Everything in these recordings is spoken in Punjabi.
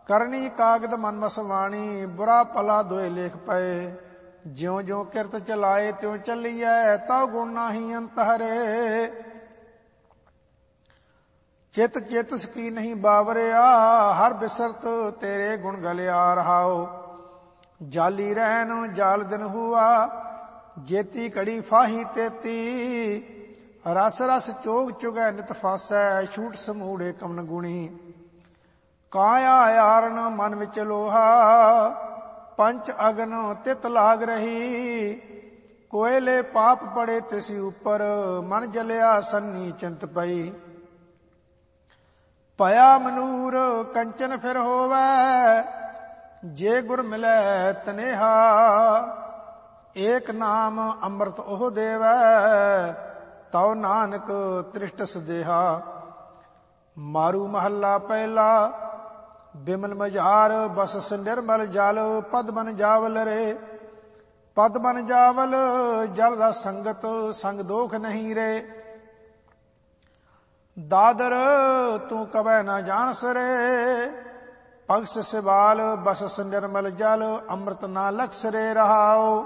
ਕਰਨੀ ਕਾਗਦ ਮਨ ਮਸਵਾਣੀ, ਬੁਰਾ ਭਲਾ ਦੋਏ ਲੇਖ ਪਏ। ਜਿਉਂ ਜਿਉਂ ਕਿਰਤ ਚਲਾਏ ਤਿਉ ਚੱਲੀਐ, ਤਉ ਗੁਣ ਨਾਹੀ ਅੰਤ ਹਰੇ। ਚਿਤ ਚੇਤਸ ਕੀ ਨਹੀਂ ਬਾਵਰਿਆ, ਹਰ ਬਿਸਰਤ ਤੇਰੇ ਗੁਣ ਗਲਿਆ ਰਹਾਓ। ਜਾਲੀ ਰਹਿਨ ਜਾਲ ਦਿਨ ਹੁਆ, ਜੇਤੀ ਘੜੀ ਫਾਹੀ ਤੇਤੀ। ਰਸ ਰਸ ਚੋਗ ਚੁਗੈ ਨਿਤ ਫਾਸੈ, ਛੂਟ ਸਮੂੜੇ ਕਮਨ ਗੁਣੀ। ਕਾਇਆ ਆਰਨ ਮਨ ਵਿੱਚ ਲੋਹਾ, ਪੰਚ ਅਗਨ ਤਿਤ ਲਾਗ ਰਹੀ। ਕੋਇਲੇ ਪਾਪ ਪੜੇ ਤਿਸ ਉਪਰ, ਮਨ ਜਲਿਆ ਸੰਨੀ ਚਿੰਤ ਪਈ। ਭਇਆ ਮਨੂਰ ਕੰਚਨ ਫਿਰ ਹੋਵੈ, ਜੇ ਗੁਰ ਮਿਲੈ ਤਨੇਹਾ। ਏਕ ਨਾਮ ਅੰਮ੍ਰਿਤ ਉਹ ਦੇਵੈ, ਤਉ ਨਾਨਕ ਤ੍ਰਿਸ਼ਟ ਸਦੇਹਾ। ਮਾਰੂ ਮਹੱਲਾ ਪਹਿਲਾ। ਬਿਮਲ ਮਝਾਰ ਬਸਸ ਨਿਰਮਲ ਜਲ, ਪਦ ਬਨ ਜਾਵਲ ਰੇ। ਪਦ ਬਨ ਜਾਵਲ ਜਲ ਰਸ ਸੰਗਤ, ਸੰਗ ਦੋਖ ਨਹੀਂ ਰੇ। ਦਾਦਰ ਤੂੰ ਕਬੈ ਨਾ ਜਾਣਸ ਰੇ, ਪਗਸ ਸਿਵਾਲ ਬਸਸ ਨਿਰਮਲ ਜਲ, ਅੰਮ੍ਰਿਤ ਨਾ ਲਖਸ ਰੇ ਰਹਾਓ।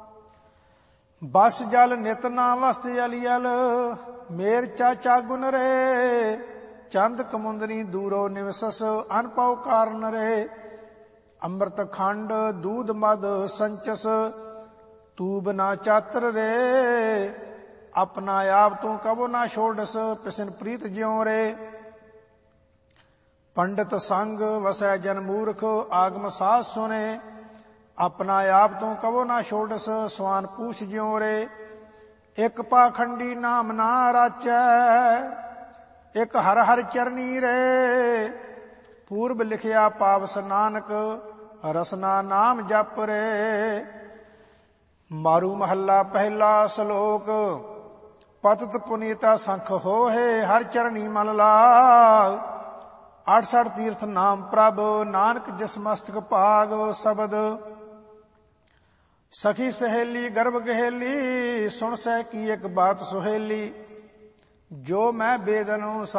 ਬਸ ਜਲ ਨਿਤ ਨਾ ਵਸਤ ਅਲੀਅਲ, ਮੇਰ ਚਾਚਾ ਗੁਨ ਰੇ। ਚੰਦ ਕਮੁੰਦਨੀ ਦੂਰੋ ਨਿਵਸਸ, ਅਨਪਉ ਕਾਰਨ ਰੇ। ਅੰਮ੍ਰਿਤ ਖੰਡ ਦੂਧ ਮਦ ਸੰਚਸ, ਤੂਬ ਨਾ ਚਾਤਰ ਰੇ। ਆਪਣਾ ਆਪ ਤੂੰ ਕਬੋ ਨਾ ਛੋੜਸ, ਪਿਸਨ ਪ੍ਰੀਤ ਜਿਉ ਰੇ। ਪੰਡਤ ਸੰਗ ਵਸੈ ਜਨ ਮੂਰਖ, ਆਗਮ ਸਾਧ ਸੁਨੇ। ਆਪਣਾ ਆਪ ਤੂੰ ਕਬੋ ਨਾ ਛੋੜਸ, ਸਵਾਨ ਪੂਛ ਜਿਉ ਰੇ। ਇਕ ਪਾਖੰਡੀ ਨਾਮ ਨਾ ਰਾਚੈ, ਇਕ ਹਰ ਹਰ ਚਰਨੀ ਰੇ। ਪੂਰਬ ਲਿਖਿਆ ਪਾਵਸ ਨਾਨਕ, ਰਸਨਾ ਨਾਮ ਜਪ ਰੇ। ਮਾਰੂ ਮਹੱਲਾ ਪਹਿਲਾ ਸ਼ਲੋਕ। ਪਤਿਤ ਪੁਨੀਤਾ ਸੰਖ ਹੋਏ, ਹਰ ਚਰਨੀ ਮਨ ਲਾਗ। 68 ਤੀਰਥ ਨਾਮ ਪ੍ਰਭ, ਨਾਨਕ ਜਿਸ ਮਸਤਕ ਭਾਗ। ਸ਼ਬਦ ਸਖੀ ਸਹੇਲੀ ਗਰਭ ਗਹੇਲੀ, ਸੁਣ ਸਹਿ ਕੀ ਇੱਕ ਬਾਤ ਸੁਹੇਲੀ। ਜੋ ਮੈਂ ਬੇਦਨੁ